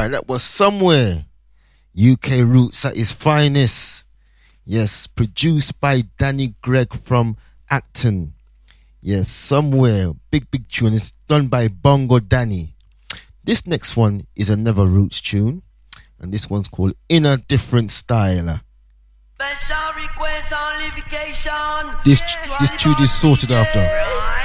Right, that was Somewhere. UK Roots at its finest. Yes, produced by Danny Gregg from Acton. Yes, Somewhere. Big tune. It's done by Bongo Danny. This next one is another Roots tune. And this one's called In a Different Style. This tune is sorted after.